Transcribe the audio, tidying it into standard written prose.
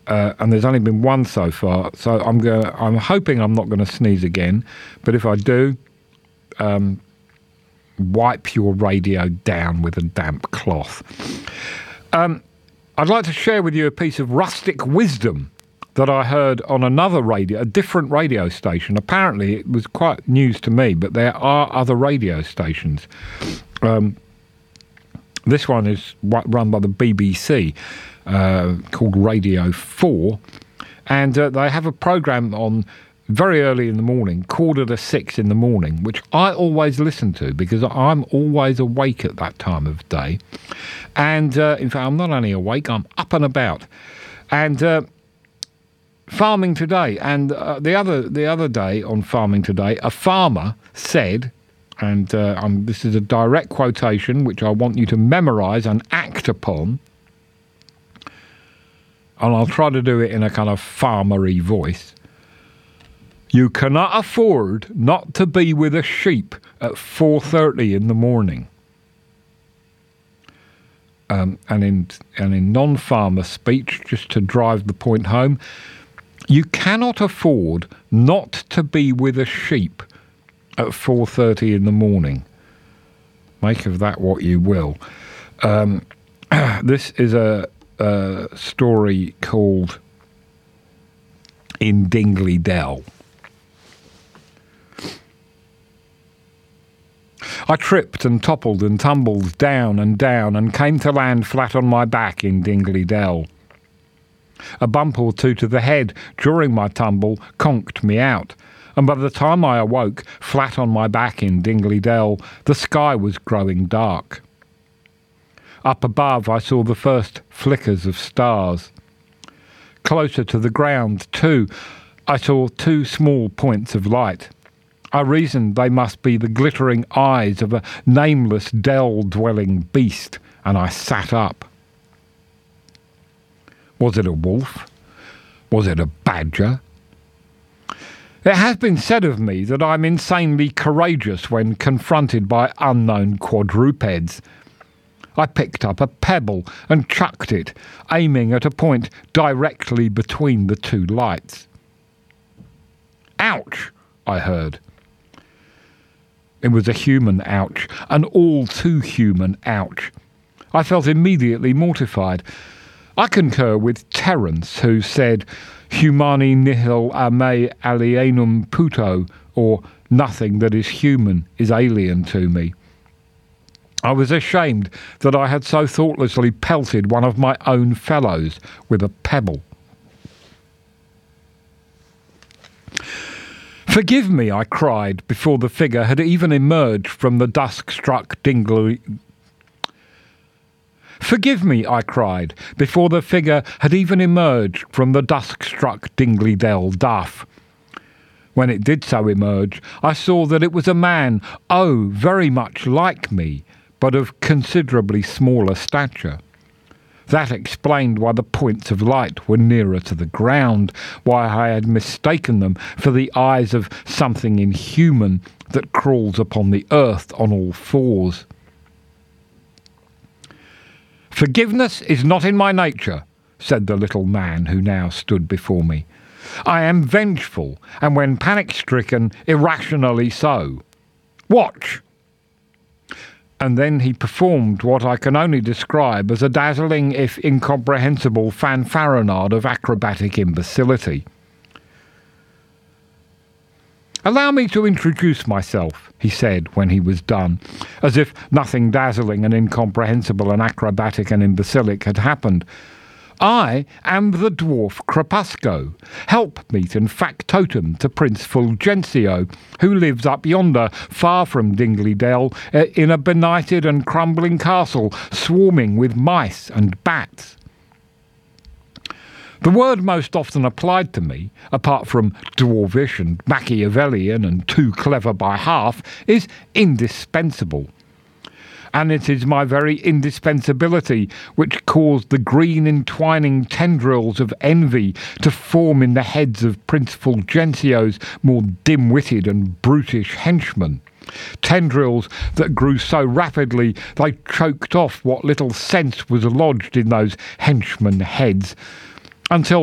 and there's only been one so far. So I'm hoping I'm not going to sneeze again. But if I do, wipe your radio down with a damp cloth. I'd like to share with you a piece of rustic wisdom that I heard on a different radio station. Apparently, it was quite news to me, but there are other radio stations. This one is run by the BBC, called Radio 4, and they have a programme on very early in the morning, 6:15 in the morning, which I always listen to because I'm always awake at that time of day. And in fact, I'm not only awake, I'm up and about. And Farming Today, and the other day on Farming Today, a farmer said, and this is a direct quotation which I want you to memorise and act upon, and I'll try to do it in a kind of farmery voice. You cannot afford not to be with a sheep at 4:30 in the morning. And in non-farmer speech, just to drive the point home, you cannot afford not to be with a sheep at 4:30 in the morning. Make of that what you will. This is a story called In Dingley Dell. I tripped and toppled and tumbled down and came to land flat on my back in Dingley Dell. A bump or two to the head during my tumble conked me out, and by the time I awoke flat on my back in Dingley Dell, the sky was growing dark. Up above I saw the first flickers of stars. Closer to the ground, too, I saw two small points of light. I reasoned they must be the glittering eyes of a nameless dell-dwelling beast, and I sat up. Was it a wolf? Was it a badger? It has been said of me that I'm insanely courageous when confronted by unknown quadrupeds. I picked up a pebble and chucked it, aiming at a point directly between the two lights. Ouch! I heard. It was a human ouch, an all too human ouch. I felt immediately mortified. I concur with Terence, who said, humani nihil a me alienum puto, or nothing that is human is alien to me. I was ashamed that I had so thoughtlessly pelted one of my own fellows with a pebble. Forgive me, I cried, before the figure had even emerged from the dusk-struck Dingley... Forgive me, I cried, before the figure had even emerged from the dusk-struck Dingley Dell duff. When it did so emerge, I saw that it was a man, very much like me, but of considerably smaller stature. That explained why the points of light were nearer to the ground, why I had mistaken them for the eyes of something inhuman that crawls upon the earth on all fours. Forgiveness is not in my nature, said the little man who now stood before me. I am vengeful, and when panic-stricken, irrationally so. Watch! And then he performed what I can only describe as a dazzling, if incomprehensible, fanfaronade of acrobatic imbecility. Allow me to introduce myself, he said when he was done, as if nothing dazzling and incomprehensible and acrobatic and imbecilic had happened. I am the dwarf Crepusco, helpmeet and factotum to Prince Fulgencio, who lives up yonder, far from Dingley Dell, in a benighted and crumbling castle, swarming with mice and bats. The word most often applied to me, apart from dwarvish and Machiavellian and too clever by half, is indispensable. And it is my very indispensability which caused the green entwining tendrils of envy to form in the heads of Prince Fulgencio's more dim-witted and brutish henchmen. Tendrils that grew so rapidly they choked off what little sense was lodged in those henchman heads, until